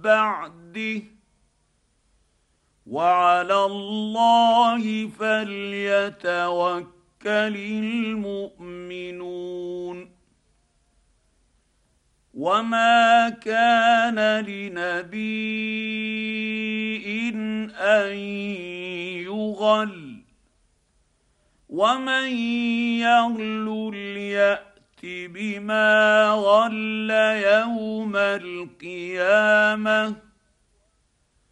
بعده وعلى الله فليتوكل المؤمنون. وما كان لنبي ان يغل ومن يغل يأت بما غل يوم القيامه